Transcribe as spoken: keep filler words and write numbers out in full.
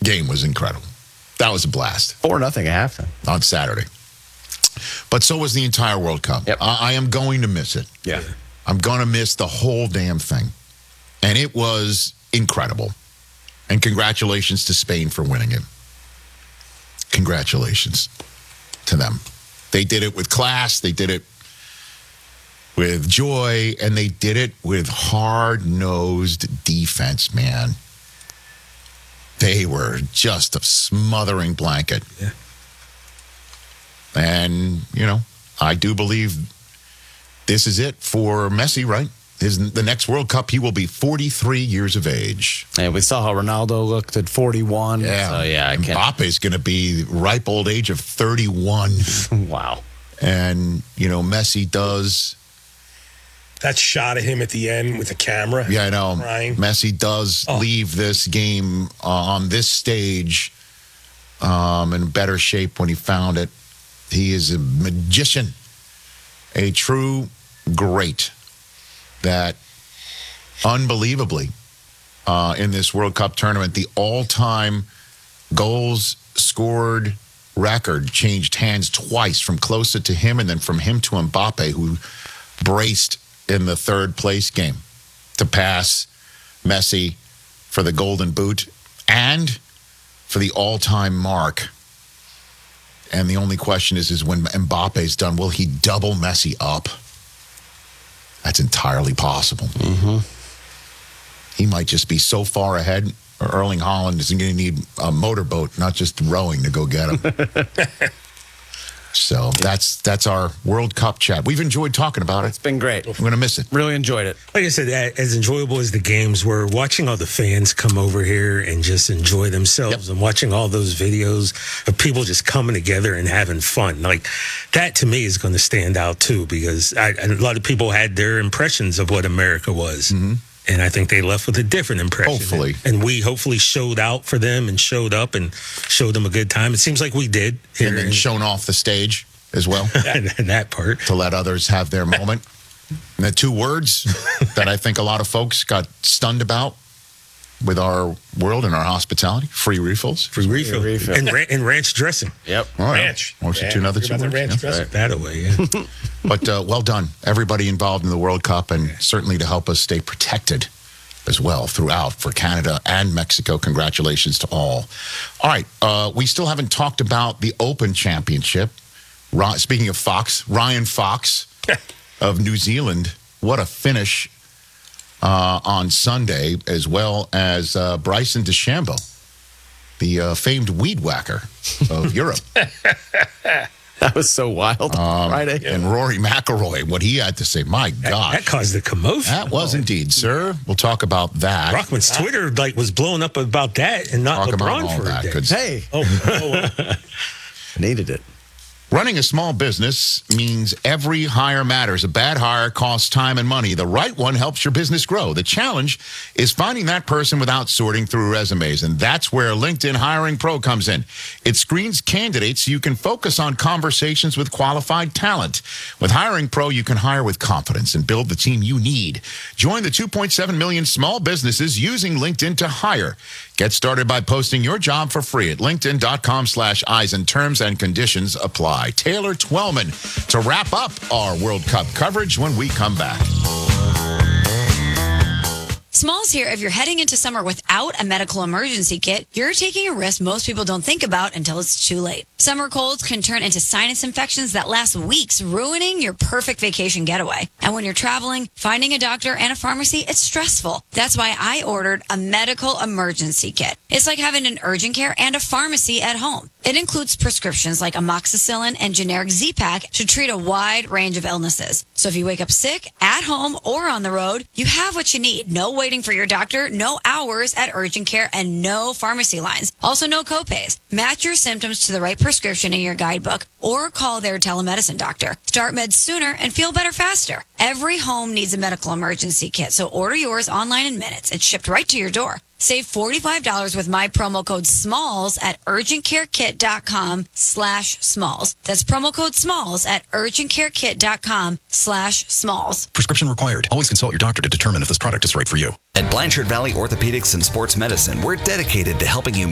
game was incredible. That was a blast. Four nothing at halftime on Saturday. But so was the entire World Cup. Yep. I, I am going to miss it. Yeah. I'm going to miss the whole damn thing. And it was incredible. And congratulations to Spain for winning it. Congratulations to them. They did it with class. They did it with joy. And they did it with hard-nosed defense, man. They were just a smothering blanket. Yeah. And, you know, I do believe this is it for Messi, right? His, the next World Cup, he will be forty-three years of age. And we saw how Ronaldo looked at forty-one. Yeah, so, yeah I can't. Mbappe's going to be ripe old age of thirty-one. Wow. And, you know, Messi does. That shot of him at the end with the camera. Yeah, I know. Crying. Messi does oh. leave this game uh, on this stage um, in better shape when he found it. He is a magician, a true great that unbelievably uh, in this World Cup tournament, the all-time goals scored record changed hands twice, from Klose to him and then from him to Mbappe, who braced in the third place game to pass Messi for the Golden Boot and for the all-time mark. And the only question is, is when Mbappe's done, will he double Messi up? That's entirely possible. Mm-hmm. He might just be so far ahead, or Erling Haaland is going to need a motorboat, not just rowing to go get him. So that's that's our World Cup chat. We've enjoyed talking about it. It's been great. I'm going to miss it. Really enjoyed it. Like I said, as enjoyable as the games were, watching all the fans come over here and just enjoy themselves, yep. and watching all those videos of people just coming together and having fun. Like, that to me is going to stand out too, because I, a lot of people had their impressions of what America was. Mm-hmm. And I think they left with a different impression. Hopefully. And, and we hopefully showed out for them and showed up and showed them a good time. It seems like we did. Here and then in, shown off the stage as well. and that part. To let others have their moment. And the two words that I think a lot of folks got stunned about with our world and our hospitality: free refills. Free refill. Free refill. And, ra- and ranch dressing. Yep. All right. Ranch. Or yeah. two another two words. Ranch yeah. dressing. Right. That away, yeah. But uh, well done, everybody involved in the World Cup, and certainly to help us stay protected as well throughout for Canada and Mexico. Congratulations to all. All right, uh, we still haven't talked about the Open Championship. Ry- Speaking of Fox, Ryan Fox of New Zealand, what a finish uh, on Sunday, as well as uh, Bryson DeChambeau, the uh, famed weed whacker of Europe. That was so wild. Um, Friday. And Rory McIlroy, what he had to say, my God. That, that caused a commotion. That was indeed, sir. We'll talk about that. Brockman's Twitter like was blowing up about that and not Talk LeBron about all for that. a day. Good Hey. Oh, oh. Needed it. Running a small business means every hire matters. A bad hire costs time and money. The right one helps your business grow. The challenge is finding that person without sorting through resumes, and that's where LinkedIn Hiring Pro comes in. It screens candidates so you can focus on conversations with qualified talent. With Hiring Pro, you can hire with confidence and build the team you need. Join the two point seven million small businesses using LinkedIn to hire. Get started by posting your job for free at linkedin.com slash Eisen. Terms and conditions apply. Taylor Twellman to wrap up our World Cup coverage when we come back. Smalls here. If you're heading into summer without a medical emergency kit, you're taking a risk most people don't think about until it's too late. Summer colds can turn into sinus infections that last weeks, ruining your perfect vacation getaway. And when you're traveling, finding a doctor and a pharmacy, it's stressful. That's why I ordered a medical emergency kit. It's like having an urgent care and a pharmacy at home. It includes prescriptions like amoxicillin and generic Z-Pak to treat a wide range of illnesses. So if you wake up sick, at home, or on the road, you have what you need. No waiting for your doctor, no hours at urgent care, and no pharmacy lines. Also, no copays. Match your symptoms to the right prescription in your guidebook or call their telemedicine doctor. Start meds sooner and feel better faster. Every home needs a medical emergency kit, so order yours online in minutes. It's shipped right to your door. Save forty-five dollars with my promo code SMALLS at urgentcarekit.com slash SMALLS. That's promo code SMALLS at urgentcarekit.com slash SMALLS. Prescription required. Always consult your doctor to determine if this product is right for you. At Blanchard Valley Orthopedics and Sports Medicine, we're dedicated to helping you